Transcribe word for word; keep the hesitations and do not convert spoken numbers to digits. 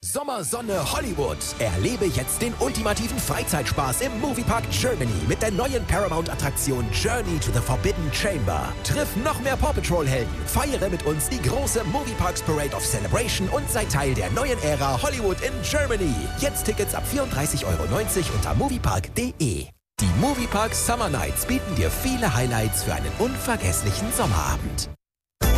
Sommer, Sonne, Hollywood. Erlebe jetzt den ultimativen Freizeitspaß im Moviepark Germany mit der neuen Paramount-Attraktion Journey to the Forbidden Chamber. Triff noch mehr Paw Patrol-Helden, feiere mit uns die große Movieparks Parade of Celebration und sei Teil der neuen Ära Hollywood in Germany. Jetzt Tickets ab vierunddreißig Euro neunzig unter moviepark punkt de. Die Moviepark Summer Nights bieten dir viele Highlights für einen unvergesslichen Sommerabend.